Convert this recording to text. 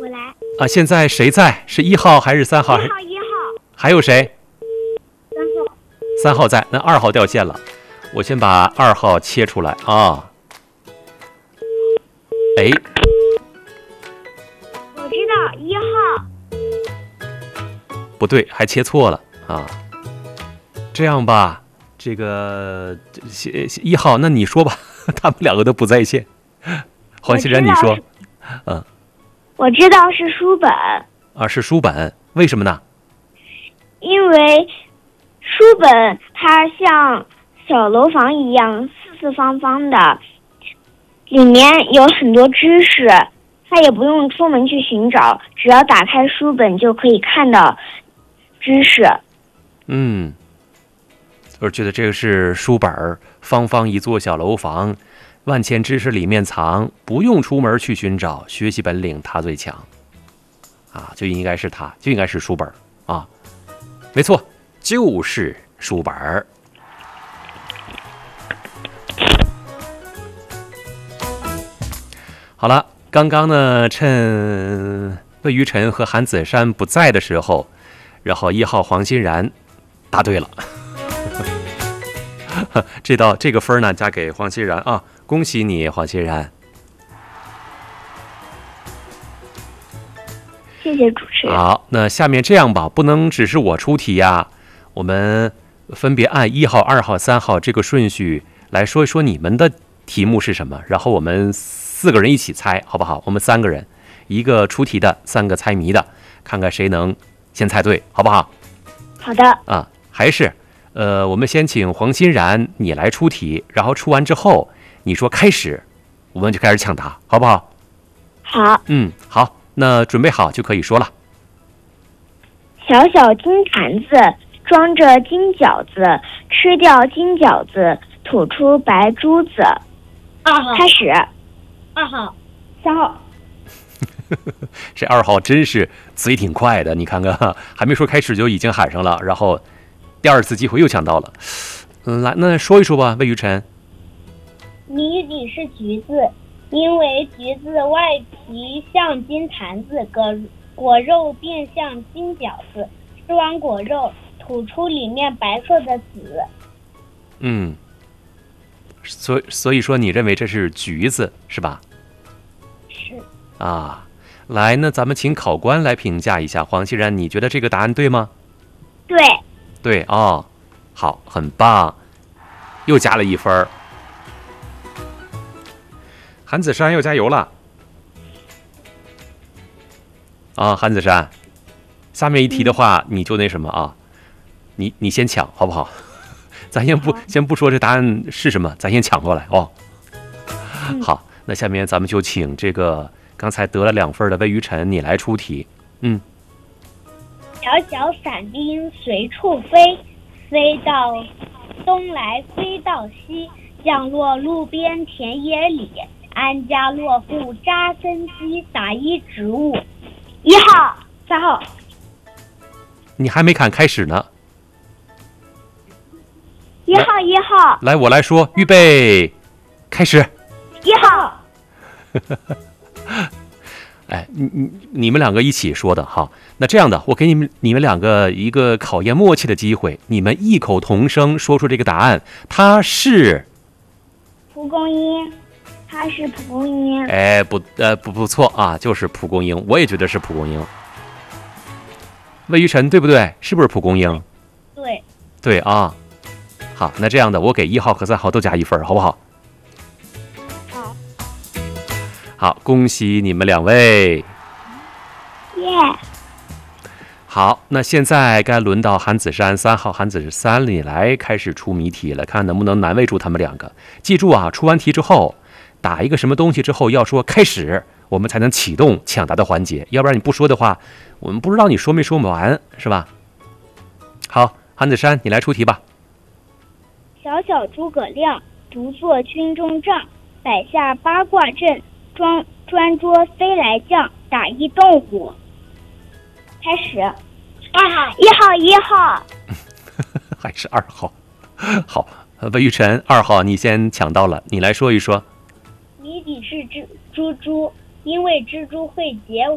来。 啊，现在谁在？是1号还是3号？1 号。 还有谁 ？3号。 3号在，那2号掉线了。我先把2号切出来啊。哎， 我知道1号。 不对，还切错了啊。这样吧，这个1号，那你说吧，他们2个都不在线。黄欣然，你说， 我知道是书本。 啊，是书本，为什么呢？ 因为书本它像小楼房一样四四方方的，里面有很多知识，它也不用出门去寻找，只要打开书本就可以看到知识。 我觉得这个是书本，方方一座小楼房，万千知识里面藏，不用出门去寻找，学习本领他最强。啊，就应该是他，就应该是书本啊，没错，就是书本。好了，刚刚呢，趁魏于晨和韩子珊不在的时候，然后1号黄欣然答对了。这个分呢，加给黄欣然啊，恭喜你，黄欣然。 谢谢主持人。 好，那下面这样吧，不能只是我出题呀，我们分别按1号、2号、3号这个顺序来说一说你们的题目是什么，然后我们4个人一起猜，好不好？我们3个人，一个出题的，3个猜谜的，看看谁能先猜对，好不好？ 好的。 啊，还是我们先请黄欣然你来出题，然后出完之后你说开始，我们就开始抢答，好不好？ 好。 好，那准备好就可以说了。 小小金坛子装着金饺子，吃掉金饺子，吐出白珠子。2号。开始。2号。3号。 这2号真是嘴挺快的，你看看，还没说开始就已经喊上了，然后第2次机会又抢到了。来，那说一说吧，魏于晨。 谜底是橘子，因为橘子外皮像金坛子，果肉便像金饺子，吃完果肉吐出里面白色的籽。 所以说你认为这是橘子是吧？ 是。 啊，来，那咱们请考官来评价一下，黄欣然，你觉得这个答案对吗？ 对。 对哦，好，很棒，又加了1分。韩子珊又加油了。啊，韩子珊，下面一题的话，你就那什么啊，你先抢好不好？咱先不说这答案是什么，咱先抢过来哦。好，那下面咱们就请这个刚才得了2分的魏于晨，你来出题。 小小伞兵随处飞，飞到东来飞到西，降落路边田野里，安家落户扎根基，打一植物。 1号。3号。 你还没看开始呢。 1号。 来，我来说，预备，开始。 1号。 哎，你们2个一起说的哈。那这样的，我给你们2个一个考验默契的机会，你们异口同声说出这个答案，它是蒲公英。它是蒲公英。 哎，不错啊，就是蒲公英，我也觉得是蒲公英。魏于晨对不对？是不是蒲公英？ 对。 对啊。好，那这样的，我给1号和3号都加1分，好不好？ 好。 好，恭喜你们2位。 耶。 好，那现在该轮到韩子珊3号，韩子珊你来开始出谜题了，看能不能难为住他们2个。记住啊，出完题之后，打一个什么东西之后要说开始，我们才能启动抢答的环节，要不然你不说的话，我们不知道你说没说完，是吧？好，韩子珊你来出题吧。 小小诸葛亮独坐军中帐，摆下八卦阵，专捉飞来将，打一动物。开始。1号。 还是2号。好，魏于晨2号你先抢到了，你来说一说。 谜底是蜘蛛，因为蜘蛛会结